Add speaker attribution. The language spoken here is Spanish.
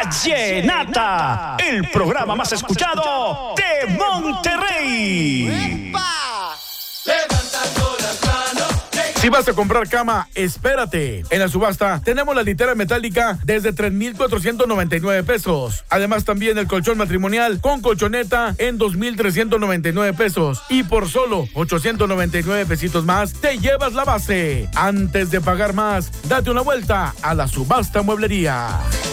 Speaker 1: Vallenata, el programa más escuchado de Monterrey.
Speaker 2: ¡Epa!
Speaker 3: Si vas a comprar cama, espérate. En la subasta tenemos la litera metálica desde 3,499 pesos. Además también el colchón matrimonial con colchoneta en 2,399 pesos. Y por solo 899 pesitos más te llevas la base. Antes de pagar más, date una vuelta a la subasta mueblería.